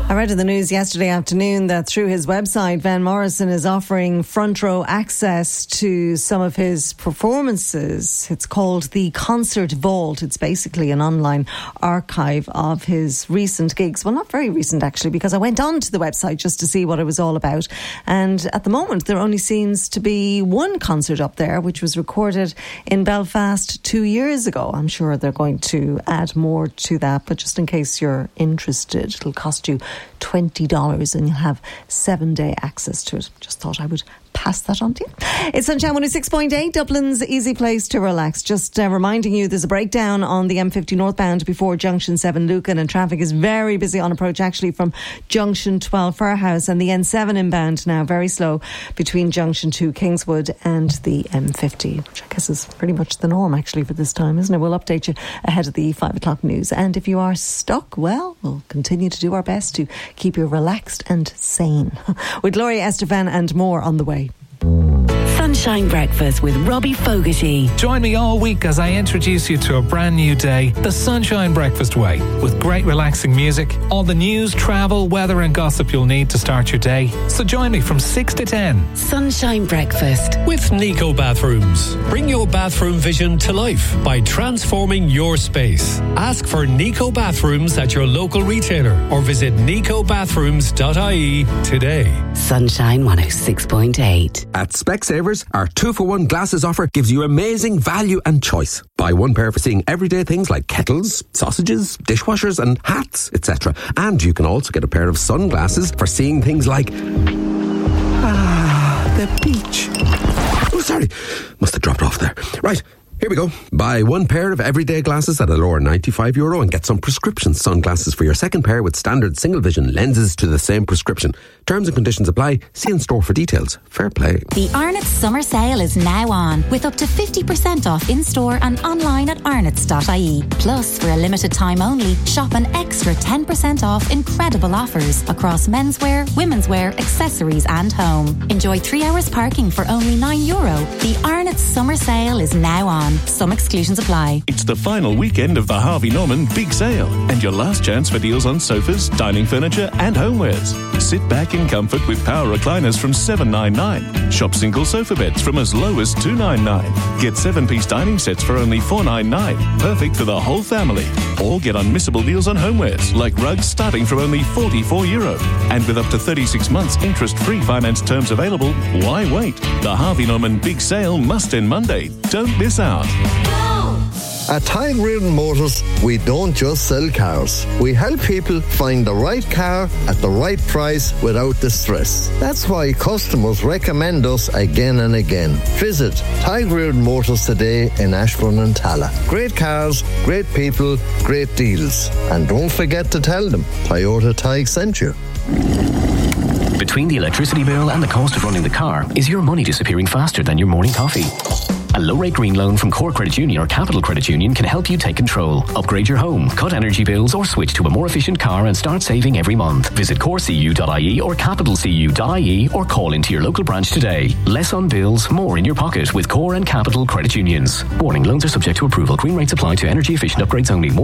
I read in the news yesterday afternoon that through his website, Van Morrison is offering front row access to some of his performances. It's called the Concert Vault. It's basically an online archive of his recent gigs. Well, not very recent, actually, because I went on to the website just to see what it was all about. And at the moment, there only seems to be one concert up there, which was recorded in Belfast 2 years ago. I'm sure they're going to add more to that, but just in case you're interested, it'll cost you $20 and you'll have 7-day access to it. Just thought I would pass that on to you. It's Sunshine 106.8, Dublin's easy place to relax. Just reminding you, there's a breakdown on the M50 northbound before Junction 7 Lucan, and traffic is very busy on approach actually from Junction 12 Fairhouse, and the N7 inbound now very slow between Junction 2 Kingswood and the M50, which I guess is pretty much the norm actually for this time, isn't it? We'll update you ahead of the 5 o'clock news, and if you are stuck, well, we'll continue to do our best to keep you relaxed and sane with Gloria Estefan and more on the way. Sunshine Breakfast with Robbie Fogarty. Join me all week as I introduce you to a brand new day, the Sunshine Breakfast way, with great relaxing music, all the news, travel, weather and gossip you'll need to start your day. So join me from 6 to 10. Sunshine Breakfast with Nico Bathrooms. Bring your bathroom vision to life by transforming your space. Ask for Nico Bathrooms at your local retailer or visit nicobathrooms.ie today. Sunshine 106.8. At Specsavers, our 2-for-1 glasses offer gives you amazing value and choice. Buy one pair for seeing everyday things like kettles, sausages, dishwashers and hats, etc. And you can also get a pair of sunglasses for seeing things like the beach. Oh, sorry, must have dropped off there. Right, here we go. Buy one pair of everyday glasses at a lower €95 and get some prescription sunglasses for your second pair with standard single vision lenses to the same prescription. Terms and conditions apply. See in store for details. Fair play. The Arnott's summer sale is now on, with up to 50% off in store and online at arnotts.ie. Plus, for a limited time only, shop an extra 10% off incredible offers across menswear, women's wear, accessories and home. Enjoy 3 hours parking for only €9. The Arnott's summer sale is now on. Some exclusions apply. It's the final weekend of the Harvey Norman Big Sale and your last chance for deals on sofas, dining furniture and homewares. Sit back in comfort with power recliners from $799. Shop single sofa beds from as low as $299. Get 7-piece dining sets for only $499. Perfect for the whole family. Or get unmissable deals on homewares like rugs starting from only €44. And with up to 36 months interest-free finance terms available, why wait? The Harvey Norman Big Sale must end Monday. Don't miss out. At Tadhg Reardon Motors, we don't just sell cars. We help people find the right car at the right price without the stress. That's why customers recommend us again and again. Visit Tadhg Reardon Motors today in Ashbourne and Tala. Great cars, great people, great deals. And don't forget to tell them Toyota Tadhg sent you. Between the electricity bill and the cost of running the car, is your money disappearing faster than your morning coffee? A low-rate green loan from Core Credit Union or Capital Credit Union can help you take control, upgrade your home, cut energy bills or switch to a more efficient car and start saving every month. Visit corecu.ie or capitalcu.ie or call into your local branch today. Less on bills, more in your pocket with Core and Capital Credit Unions. Warning, loans are subject to approval. Green rates apply to energy efficient upgrades only. More